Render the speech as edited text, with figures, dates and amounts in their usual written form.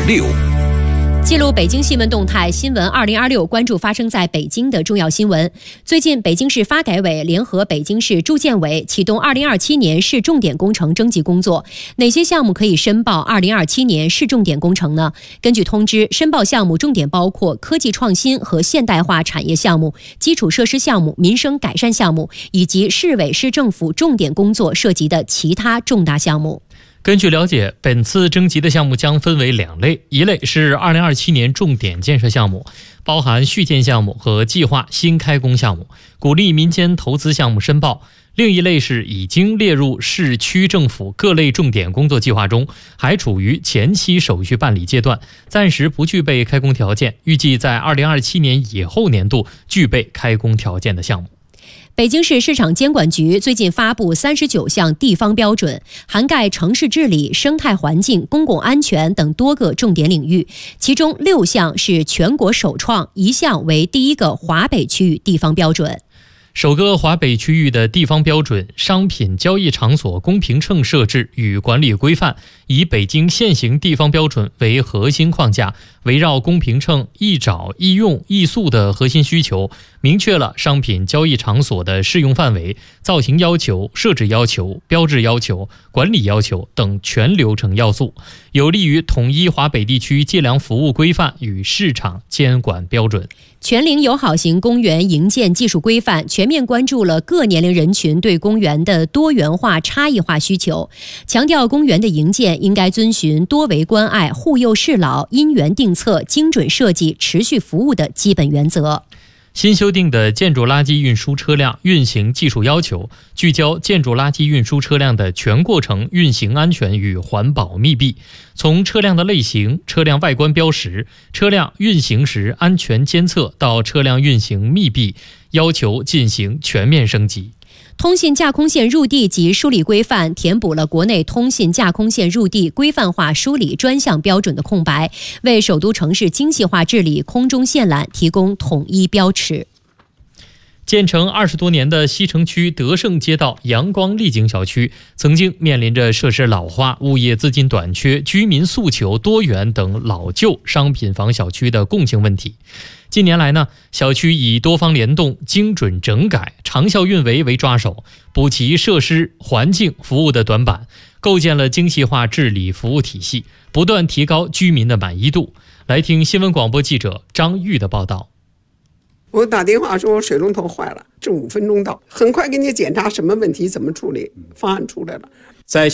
2026。 记录北京新闻动态，新闻2026，关注发生在北京的重要新闻。最近，北京市发改委联合北京市住建委启动2027年市重点工程征集工作。哪些项目可以申报2027年市重点工程呢？根据通知，申报项目重点包括科技创新和现代化产业项目、基础设施项目、民生改善项目，以及市委市政府重点工作涉及的其他重大项目。 根据了解，本次征集的项目将分为2类，一类是2027年重点建设项目，包含续建项目和计划新开工项目，鼓励民间投资项目申报；另一类是已经列入市区政府各类重点工作计划中，还处于前期手续办理阶段，暂时不具备开工条件，预计在2027年以后年度具备开工条件的项目。 北京市市场监管局最近发布39项地方标准，涵盖城市治理、生态环境、公共安全等多个重点领域，其中6项是全国首创，1项为第一个华北区域地方标准。 首个华北区域的地方标准商品交易场所公平秤设置与管理规范，以北京现行地方标准为核心框架，围绕公平秤易找、易用、易塑的核心需求，明确了商品交易场所的适用范围、造型要求、设置要求、标志要求、管理要求等全流程要素，有利于统一华北地区计量服务规范与市场监管标准。 全龄友好型公园营建技术规范全面关注了各年龄人群对公园的多元化、差异化需求，强调公园的营建应该遵循多维关爱、护幼适老、因园定策、精准设计、持续服务的基本原则。 新修订的建筑垃圾运输车辆运行技术要求，聚焦建筑垃圾运输车辆的全过程运行安全与环保密闭，从车辆的类型、车辆外观标识、车辆运行时安全监测到车辆运行密闭，要求进行全面升级。 通信架空线入地及梳理规范填补了国内通信架空线入地规范化梳理专项标准的空白，为首都城市精细化治理空中线缆提供统一标尺。 建成20多年的西城区德胜街道阳光丽景小区，曾经面临着设施老化、物业资金短缺、居民诉求多元等老旧商品房小区的共性问题。近年来呢，小区以多方联动、精准整改、长效运维为抓手，补齐设施、环境、服务的短板，构建了精细化治理服务体系，不断提高居民的满意度。来听新闻广播记者张玉的报道。 我打电话说水龙头坏了，这5分钟到，很快给你检查什么问题怎么处理，方案出来了。 在